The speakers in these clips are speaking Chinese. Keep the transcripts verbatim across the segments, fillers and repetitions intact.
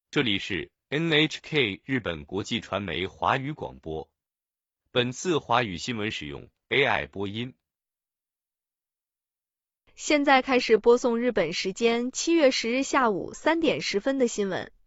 这里是 N H K 日本国际传媒华语广播。本次华语新闻使用 A I 播音。 现在开始播送日本时间七月十日下午三点十分的新闻。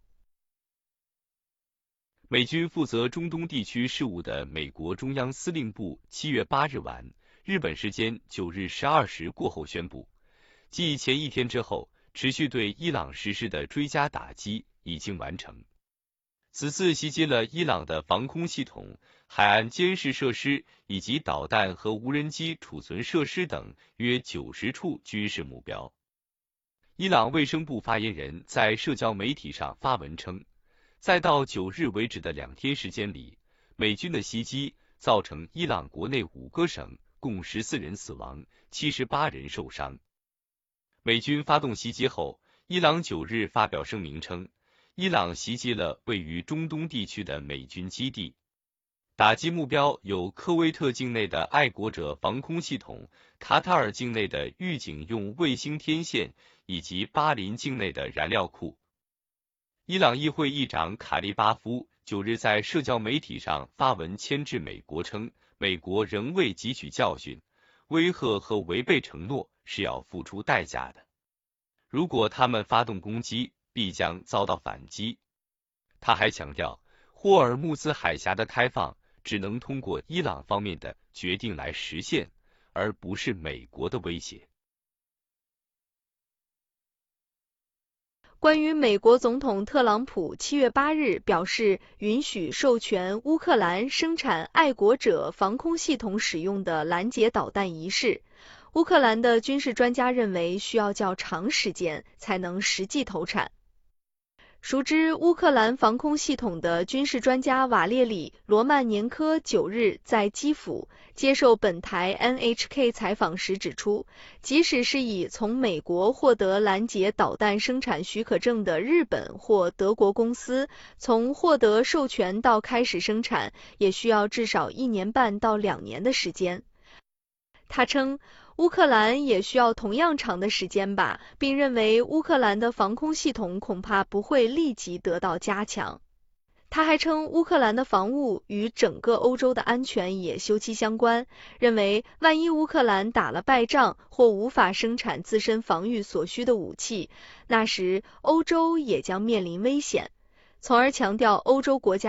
美军负责中东地区事务的美国中央司令部七月八日晚，日本时间九日十二时过后宣布，继前一天之后，持续对伊朗实施的追加打击已经完成。此次袭击了伊朗的防空系统、海岸监视设施以及导弹和无人机储存设施等约九十处军事目标。伊朗卫生部发言人在社交媒体上发文称，在到九日为止的两天时间里，美军的袭击造成伊朗国内五个省共十四人死亡，七十八人受伤。美军发动袭击后，伊朗九日发表声明称，伊朗袭击了位于中东地区的美军基地，打击目标有科威特境内的爱国者防空系统、卡塔尔境内的预警用卫星天线以及巴林境内的燃料库。伊朗议会议长卡利巴夫九日在社交媒体上发文牵制美国，称美国仍未汲取教训，威吓和违背承诺是要付出代价的。如果他们发动攻击，必将遭到反击。他还强调，霍尔木兹海峡的开放只能通过伊朗方面的决定来实现，而不是美国的威胁。 关于美国总统特朗普七月八日表示允许授权乌克兰生产爱国者防空系统使用的拦截导弹一事，乌克兰的军事专家认为需要较长时间才能实际投产。熟知乌克兰防空系统的军事专家瓦列里·罗曼年科九日在基辅接受本台 N H K 采访时指出，即使是以从美国获得拦截导弹生产许可证的日本或德国公司，从获得授权到开始生产，也需要至少一年半到两年的时间。他称，乌克兰也需要同样长的时间吧，并认为乌克兰的防空系统恐怕不会立即得到加强。他还称，乌克兰的防务与整个欧洲的安全也休戚相关，认为万一乌克兰打了败仗或无法生产自身防御所需的武器，那时欧洲也将面临危险，从而强调欧洲国家